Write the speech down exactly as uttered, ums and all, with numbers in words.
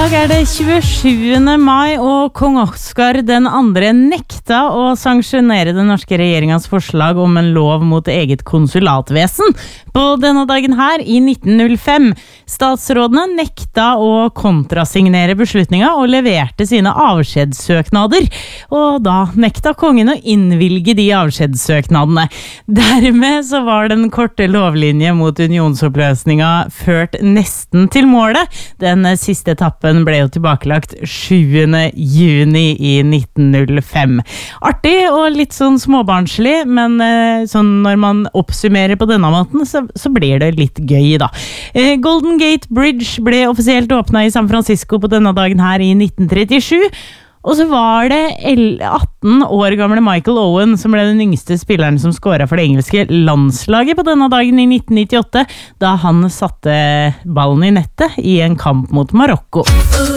dag er det tjuesjuende mai, og kong Oscar den andre nekta å sanksjonere den norske regjeringens forslag om en lov mot eget konsulatvesen på denne dagen her i nitten null fem. Statsrådene nekta å kontrasignere beslutninga og leverte sine avskjedssøknader, og da nekta kongen å innvilge de avskjedssøknadene. Dermed så var den korte lovlinje mot unionsoppløsninga ført nesten til målet. Den siste etappen ble jo tilbakelagt sjuende juni i nitten null fem. Artig og litt sånn småbarnslig, men eh, sånn når man oppsummerer på denne måten, så, så blir det litt gøy da. Eh, Golden Gate Bridge ble offisielt åpnet i San Francisco på denne dagen her i nitten trettisju, og så var det atten år gamle Michael Owen som ble den yngste spilleren som skåret for det engelske landslaget på denne dagen i nitten nittiåtte, da han satte ballen i nettet i en kamp mot Marokko.